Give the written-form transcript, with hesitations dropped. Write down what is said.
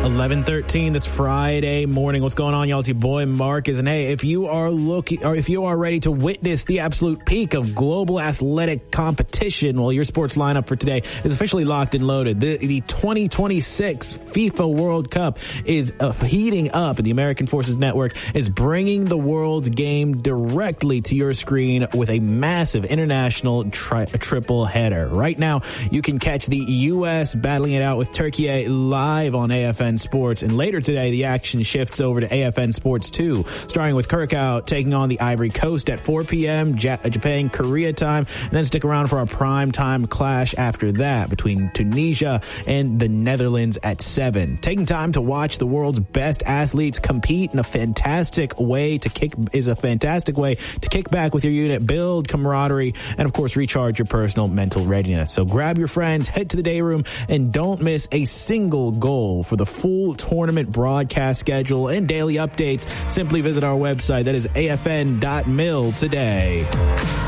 11:13 this Friday morning. What's going on, y'all? It's your boy Marcus. And hey, if you are ready to witness the absolute peak of global athletic competition, well, your sports lineup for today is officially locked and loaded. The 2026 FIFA World Cup is heating up, and the American Forces Network is bringing the world's game directly to your screen with a massive international triple header. Right now, you can catch the U.S. battling it out with Turkey live on AFN Sports, and later today the action shifts over to AFN Sports 2, starting with Curacao taking on the Ivory Coast at 4 p.m. Japan Korea time, and then stick around for our prime time clash after that between Tunisia and the Netherlands at 7. Taking time to watch the world's best athletes compete in a fantastic way to kick back with your unit, build camaraderie, and of course recharge your personal mental readiness. So grab your friends, head to the day room, and don't miss a single goal. For the full tournament broadcast schedule and daily updates, simply visit our website. That is afn.mil today.